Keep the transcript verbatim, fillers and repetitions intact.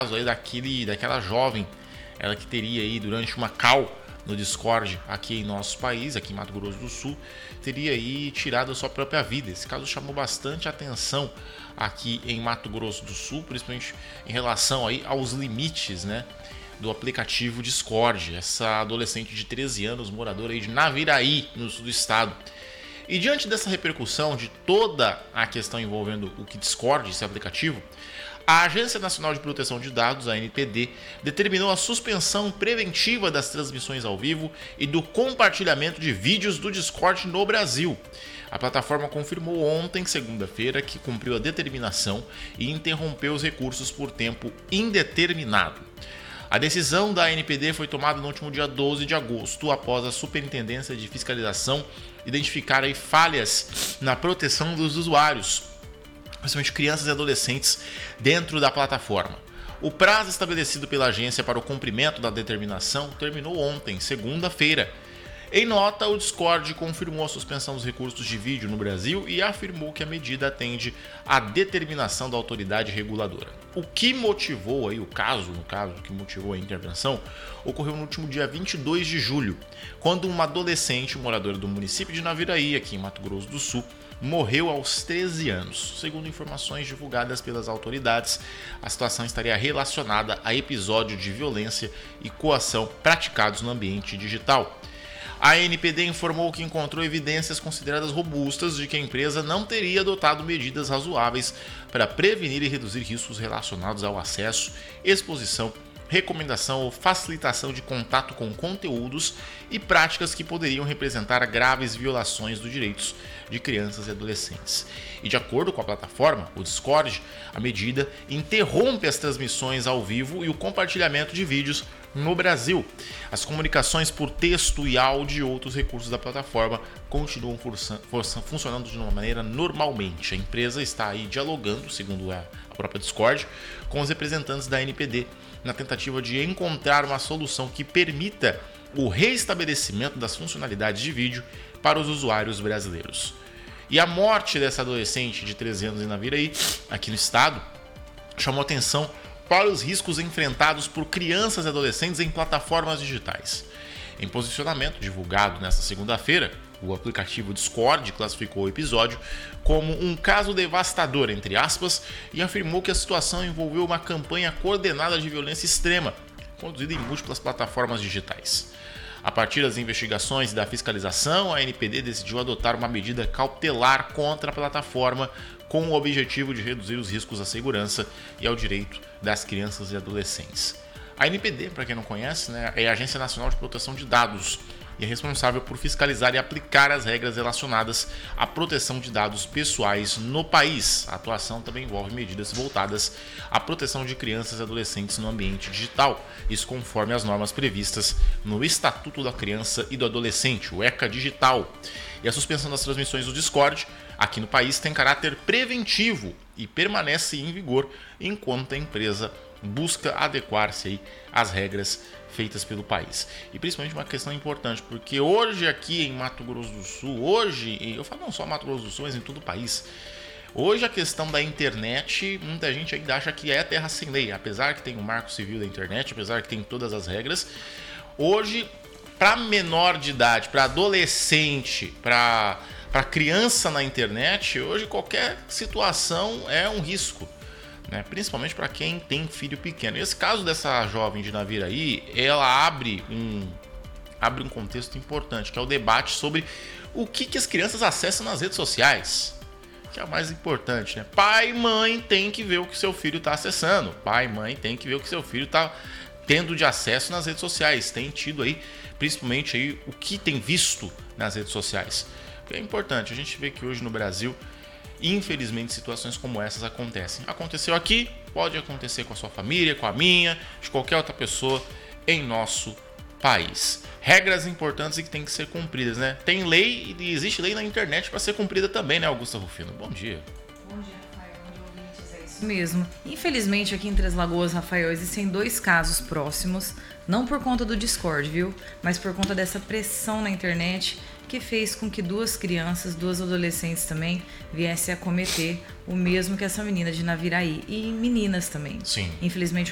aí daquele, daquela jovem, ela que teria aí durante uma call no Discord aqui em nosso país, aqui em Mato Grosso do Sul, teria aí tirado a sua própria vida. Esse caso chamou bastante atenção aqui em Mato Grosso do Sul, principalmente em relação aí aos limites, né, do aplicativo Discord. Essa adolescente de treze anos, moradora aí de Naviraí, no sul do estado. E diante dessa repercussão de toda a questão envolvendo o que Discord, esse aplicativo, a Agência Nacional de Proteção de Dados, a A N P D, determinou a suspensão preventiva das transmissões ao vivo e do compartilhamento de vídeos do Discord no Brasil. A plataforma confirmou ontem, segunda-feira, que cumpriu a determinação e interrompeu os recursos por tempo indeterminado. A decisão da A N P D foi tomada no último dia doze de agosto, após a Superintendência de Fiscalização identificar aí falhas na proteção dos usuários, principalmente crianças e adolescentes, dentro da plataforma. O prazo estabelecido pela agência para o cumprimento da determinação terminou ontem, segunda-feira. Em nota, o Discord confirmou a suspensão dos recursos de vídeo no Brasil e afirmou que a medida atende à determinação da autoridade reguladora. O que motivou aí o caso, no caso, o que motivou a intervenção, ocorreu no último dia vinte e dois de julho, quando uma adolescente moradora do município de Naviraí, aqui em Mato Grosso do Sul, morreu aos treze anos. Segundo informações divulgadas pelas autoridades, a situação estaria relacionada a episódio de violência e coação praticados no ambiente digital. A A N P D informou que encontrou evidências consideradas robustas de que a empresa não teria adotado medidas razoáveis para prevenir e reduzir riscos relacionados ao acesso, exposição, recomendação ou facilitação de contato com conteúdos e práticas que poderiam representar graves violações dos direitos de crianças e adolescentes. E de acordo com a plataforma, o Discord, a medida interrompe as transmissões ao vivo e o compartilhamento de vídeos no Brasil. As comunicações por texto e áudio e outros recursos da plataforma continuam forçando, forçando, funcionando de uma maneira normalmente. A empresa está aí dialogando, segundo a própria Discord, com os representantes da A N P D na tentativa de encontrar uma solução que permita o reestabelecimento das funcionalidades de vídeo para os usuários brasileiros. E a morte dessa adolescente de treze anos em Naviraí, aqui no estado, chamou atenção para os riscos enfrentados por crianças e adolescentes em plataformas digitais. Em posicionamento divulgado nesta segunda-feira, o aplicativo Discord classificou o episódio como um caso devastador, entre aspas, e afirmou que a situação envolveu uma campanha coordenada de violência extrema, conduzida em múltiplas plataformas digitais. A partir das investigações e da fiscalização, a A N P D decidiu adotar uma medida cautelar contra a plataforma com o objetivo de reduzir os riscos à segurança e ao direito das crianças e adolescentes. A A N P D, para quem não conhece, né, é a Agência Nacional de Proteção de Dados e é responsável por fiscalizar e aplicar as regras relacionadas à proteção de dados pessoais no país. A atuação também envolve medidas voltadas à proteção de crianças e adolescentes no ambiente digital, isso conforme as normas previstas no Estatuto da Criança e do Adolescente, o ECA Digital. E a suspensão das transmissões do Discord aqui no país tem caráter preventivo e permanece em vigor enquanto a empresa busca adequar-se aí às regras feitas pelo país. E principalmente uma questão importante, porque hoje aqui em Mato Grosso do Sul, hoje, eu falo não só Mato Grosso do Sul, mas em todo o país, hoje a questão da internet, muita gente ainda acha que é terra sem lei, apesar que tem o Marco Civil da internet, apesar que tem todas as regras. Hoje, para menor de idade, para adolescente, para para criança na internet, hoje qualquer situação é um risco, né? Principalmente para quem tem filho pequeno. E esse caso dessa jovem de Naviraí, ela abre um, abre um contexto importante, que é o debate sobre o que, que as crianças acessam nas redes sociais, que é o mais importante, né? Pai e mãe tem que ver o que seu filho está acessando, pai e mãe tem que ver o que seu filho está tendo de acesso nas redes sociais, tem tido aí, principalmente aí, o que tem visto nas redes sociais. É importante, a gente vê que hoje no Brasil, infelizmente, situações como essas acontecem. Aconteceu aqui, pode acontecer com a sua família, com a minha, de qualquer outra pessoa em nosso país. Regras importantes e que têm que ser cumpridas, né? Tem lei e existe lei na internet para ser cumprida também, né, Augusta Rufino? Bom dia. Bom dia, Rafael. Bom dia, ouvintes. É isso mesmo. Infelizmente, aqui em Três Lagoas, Rafael, existem dois casos próximos, não por conta do Discord, viu? Mas por conta dessa pressão na internet que fez com que duas crianças, duas adolescentes também, viessem a cometer o mesmo que essa menina de Naviraí. E meninas também. Sim. Infelizmente,